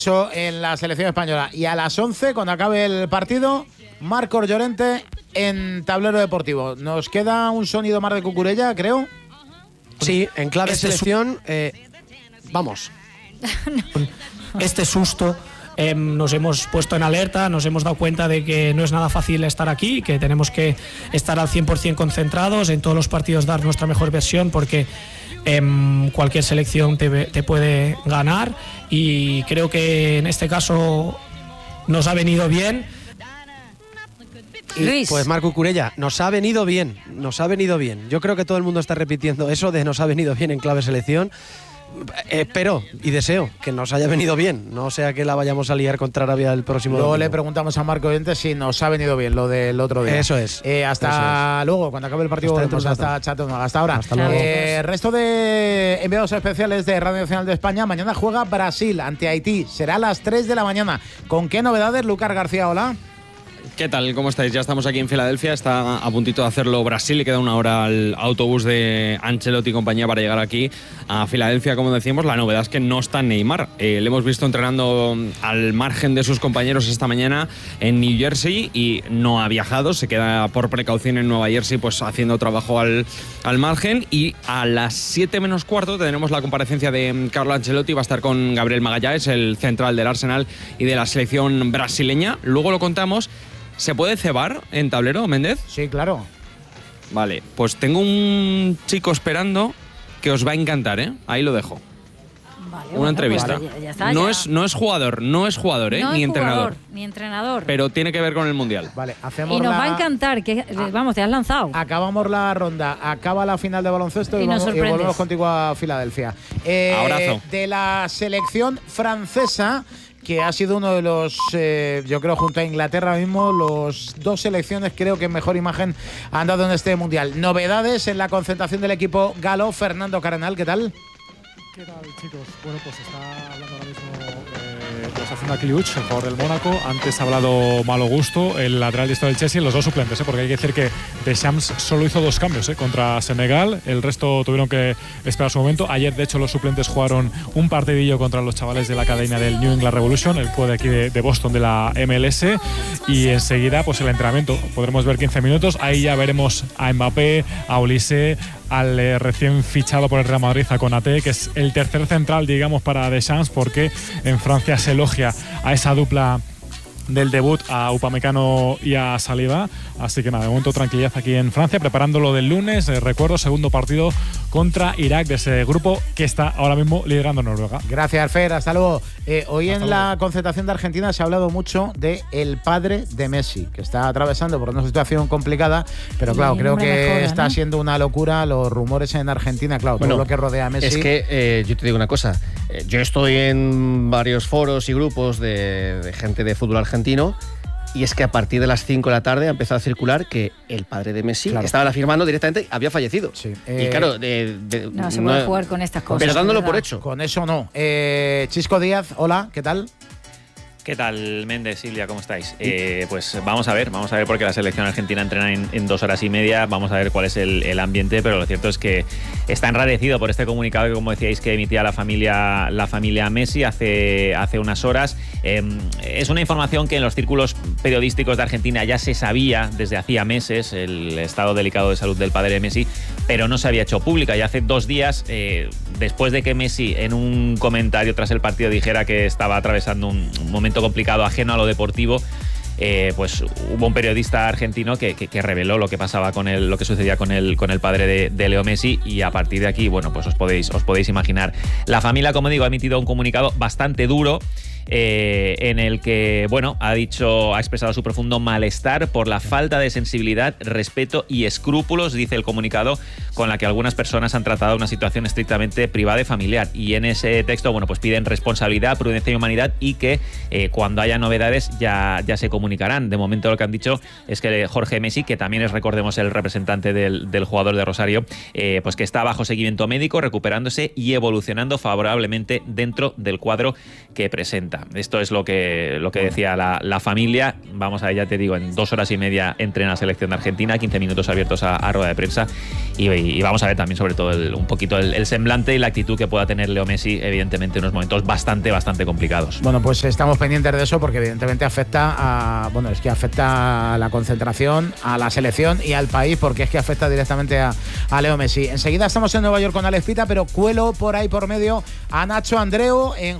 en la selección española. Y a las 11, cuando acabe el partido, Marcos Llorente en Tablero Deportivo. Nos queda un sonido más de Cucurella, creo. Sí, en clave selección. Vamos. Este susto. Nos hemos puesto en alerta, nos hemos dado cuenta de que no es nada fácil estar aquí, que tenemos que estar al 100% concentrados, en todos los partidos dar nuestra mejor versión, porque cualquier selección te puede ganar, y creo que en este caso nos ha venido bien. Luis. Pues Marc Cucurella, nos ha venido bien. Yo creo que todo el mundo está repitiendo eso de nos ha venido bien en clave selección. Espero y deseo que nos haya venido bien, no sea que la vayamos a liar contra Arabia el próximo Luego domingo. le preguntamos a Marco Llorente si nos ha venido bien lo del otro día. Eso es. Hasta luego, cuando acabe el partido. Hasta ahora. Hasta luego. Resto de enviados especiales de Radio Nacional de España. Mañana juega Brasil ante Haití. Será a las 3 de la mañana. ¿Con qué novedades, Lucas García? Hola. ¿Qué tal? ¿Cómo estáis? Ya estamos aquí en Filadelfia, está a puntito de hacerlo Brasil, le queda una hora al autobús de Ancelotti y compañía para llegar aquí a Filadelfia, como decimos. La novedad es que no está Neymar, le hemos visto entrenando al margen de sus compañeros esta mañana en New Jersey y no ha viajado, se queda por precaución en Nueva Jersey, pues haciendo trabajo al margen. Y a las 7 menos cuarto tenemos la comparecencia de Carlo Ancelotti, va a estar con Gabriel Magallanes, el central del Arsenal y de la selección brasileña. Luego lo contamos. ¿Se puede cebar en Tablero, Méndez? Sí, claro. Vale, pues tengo un chico esperando que os va a encantar, ¿eh? Ahí lo dejo. Vale, una entrevista. Pues ya está, no ya. es jugador, no es jugador, ¿eh? No ni es entrenador. jugador, ni entrenador. Pero tiene que ver con el Mundial. Vale, hacemos y nos va a encantar, que vamos, te has lanzado. Acabamos la ronda, acaba la final de baloncesto y volvemos contigo a Filadelfia. Abrazo. De la selección francesa, que ha sido uno de los, yo creo, junto a Inglaterra mismo, los dos selecciones creo que mejor imagen han dado en este Mundial. Novedades en la concentración del equipo galo. Fernando Cardenal, ¿qué tal? ¿Qué tal, chicos? Bueno, pues está hablando ahora mismo Osasuna Kliuch, el jugador del Mónaco. Antes ha hablado Malo Gusto, el lateral diestro del Chelsea, los dos suplentes, porque hay que decir que Deschamps solo hizo 2 cambios contra Senegal, el resto tuvieron que esperar su momento. Ayer, de hecho, los suplentes jugaron un partidillo contra los chavales de la academia del New England Revolution, el club de aquí de Boston, de la MLS, y enseguida pues el entrenamiento. Podremos ver 15 minutos, ahí ya veremos a Mbappé, a Olise, al recién fichado por el Real Madrid, a Konaté, que es el tercer central, digamos, para Deschamps, porque en Francia se elogia a esa dupla del debut, a Upamecano y a Saliba. Así que nada, de momento tranquilidad aquí en Francia, preparando lo del lunes. Recuerdo, segundo partido contra Irak de ese grupo que está ahora mismo liderando Noruega. Gracias, Fer, hasta luego. Hoy en la concentración de Argentina se ha hablado mucho de el padre de Messi, que está atravesando por una situación complicada, pero claro, creo que está siendo una locura los rumores en Argentina, claro, todo lo que rodea a Messi. Es que yo te digo una cosa, yo estoy en varios foros y grupos de gente de fútbol argentino, y es que a partir de las 5 de la tarde ha empezado a circular que el padre de Messi, que estaba afirmando directamente, había fallecido. Sí. Y claro, no se puede jugar con estas cosas. Pero dándolo por hecho. Con eso no. Chisco Díaz, hola, ¿qué tal? ¿Qué tal, Méndez, Silvia? ¿Cómo estáis? Pues vamos a ver porque la selección argentina entrena en 2 horas y media, vamos a ver cuál es el ambiente, pero lo cierto es que está enrarecido por este comunicado que, como decíais, que emitía la familia Messi hace unas horas. Es una información que en los círculos periodísticos de Argentina ya se sabía desde hacía meses, el estado delicado de salud del padre de Messi, pero no se había hecho pública. Y hace 2 días, después de que Messi en un comentario tras el partido dijera que estaba atravesando un momento complicado ajeno a lo deportivo, pues hubo un periodista argentino que reveló lo que pasaba con lo que sucedía con el padre de Leo Messi, y a partir de aquí, bueno, pues os podéis imaginar. La familia, como digo, ha emitido un comunicado bastante duro, en el que, bueno, ha expresado su profundo malestar por la falta de sensibilidad, respeto y escrúpulos, dice el comunicado, con la que algunas personas han tratado una situación estrictamente privada y familiar. Y en ese texto, bueno, pues piden responsabilidad, prudencia y humanidad, y que cuando haya novedades ya se comunicarán. De momento lo que han dicho es que Jorge Messi, que también es, recordemos, el representante del jugador de Rosario, pues que está bajo seguimiento médico, recuperándose y evolucionando favorablemente dentro del cuadro que presenta. nada. Esto es lo que decía la familia. Vamos a ver, ya te digo, en 2 horas y media entrena la selección de Argentina, 15 minutos abiertos a rueda de prensa, y vamos a ver también sobre todo un poquito el semblante y la actitud que pueda tener Leo Messi, evidentemente en unos momentos bastante complicados. Bueno, pues estamos pendientes de eso porque evidentemente afecta a la concentración, a la selección y al país, porque es que afecta directamente a Leo Messi. Enseguida estamos en Nueva York con Alex Pita, pero cuelo por ahí por medio a Nacho Andreu en